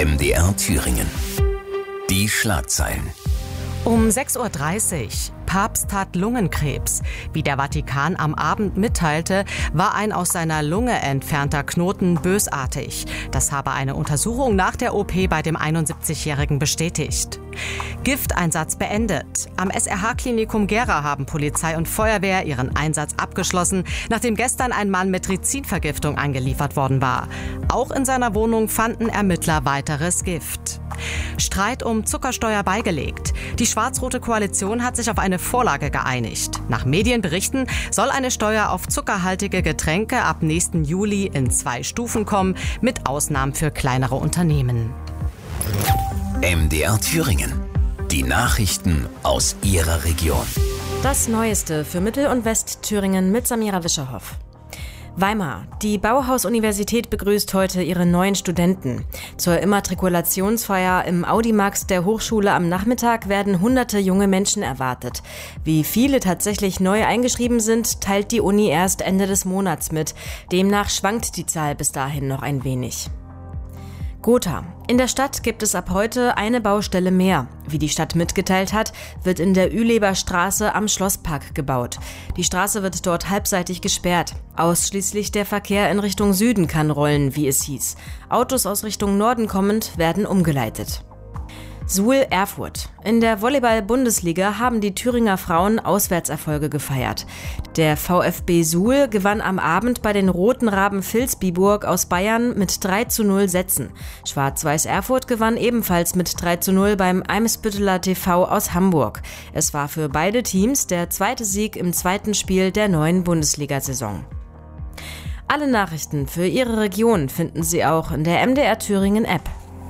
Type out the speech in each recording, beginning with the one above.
MDR Thüringen. Die Schlagzeilen. Um 6:30 Uhr. Papst hat Lungenkrebs. Wie der Vatikan am Abend mitteilte, war ein aus seiner Lunge entfernter Knoten bösartig. Das habe eine Untersuchung nach der OP bei dem 71-Jährigen bestätigt. Gifteinsatz beendet. Am SRH-Klinikum Gera haben Polizei und Feuerwehr ihren Einsatz abgeschlossen, nachdem gestern ein Mann mit Rizinvergiftung eingeliefert worden war. Auch in seiner Wohnung fanden Ermittler weiteres Gift. Streit um Zuckersteuer beigelegt. Die schwarz-rote Koalition hat sich auf eine Vorlage geeinigt. Nach Medienberichten soll eine Steuer auf zuckerhaltige Getränke ab nächsten Juli in 2 Stufen kommen, mit Ausnahmen für kleinere Unternehmen. MDR Thüringen. Die Nachrichten aus Ihrer Region. Das Neueste für Mittel- und Westthüringen mit Samira Wischerhoff. Weimar. Die Bauhaus-Universität begrüßt heute ihre neuen Studenten. Zur Immatrikulationsfeier im Audimax der Hochschule am Nachmittag werden hunderte junge Menschen erwartet. Wie viele tatsächlich neu eingeschrieben sind, teilt die Uni erst Ende des Monats mit. Demnach schwankt die Zahl bis dahin noch ein wenig. Gotha. In der Stadt gibt es ab heute eine Baustelle mehr. Wie die Stadt mitgeteilt hat, wird in der Üleber Straße am Schlosspark gebaut. Die Straße wird dort halbseitig gesperrt. Ausschließlich der Verkehr in Richtung Süden kann rollen, wie es hieß. Autos aus Richtung Norden kommend werden umgeleitet. Suhl Erfurt. In der Volleyball-Bundesliga haben die Thüringer Frauen Auswärtserfolge gefeiert. Der VfB Suhl gewann am Abend bei den Roten Raben Vilsbiburg aus Bayern mit 3:0 Sätzen. Schwarz-Weiß Erfurt gewann ebenfalls mit 3:0 beim Eimsbütteler TV aus Hamburg. Es war für beide Teams der zweite Sieg im zweiten Spiel der neuen Bundesliga-Saison. Alle Nachrichten für Ihre Region finden Sie auch in der MDR Thüringen App.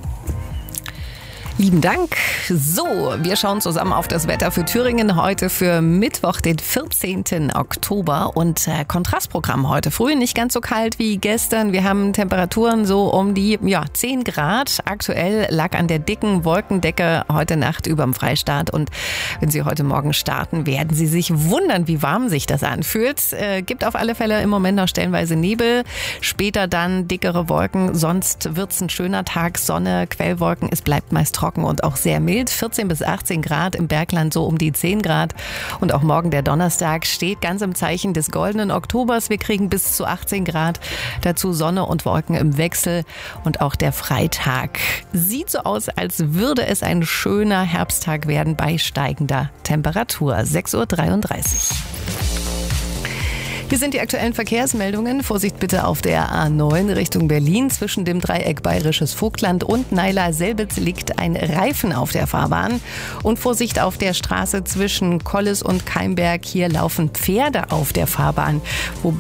Lieben Dank. So, wir schauen zusammen auf das Wetter für Thüringen heute für Mittwoch, den 14. Oktober. Und Kontrastprogramm heute früh, nicht ganz so kalt wie gestern. Wir haben Temperaturen so um die 10 Grad. Aktuell lag an der dicken Wolkendecke heute Nacht überm Freistaat. Und wenn Sie heute Morgen starten, werden Sie sich wundern, wie warm sich das anfühlt. Gibt auf alle Fälle im Moment noch stellenweise Nebel. Später dann dickere Wolken. Sonst wird's ein schöner Tag. Sonne, Quellwolken. Es bleibt meist trocken und auch sehr mild. 14 bis 18 Grad, im Bergland so um die 10 Grad. Und auch morgen der Donnerstag steht ganz im Zeichen des goldenen Oktobers. Wir kriegen bis zu 18 Grad. Dazu Sonne und Wolken im Wechsel. Und auch der Freitag sieht so aus, als würde es ein schöner Herbsttag werden bei steigender Temperatur. 6:33 Uhr. Hier sind die aktuellen Verkehrsmeldungen. Vorsicht bitte auf der A9 Richtung Berlin. Zwischen dem Dreieck Bayerisches Vogtland und Naila-Selbitz liegt ein Reifen auf der Fahrbahn. Und Vorsicht auf der Straße zwischen Kolles und Keimberg. Hier laufen Pferde auf der Fahrbahn. Wobei